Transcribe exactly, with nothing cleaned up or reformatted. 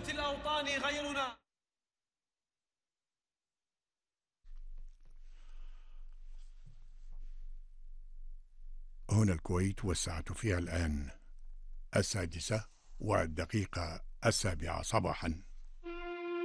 قسوة الأوطان غيرنا. هنا الكويت، والساعة فيها الآن السادسة والدقيقة السابعة صباحا.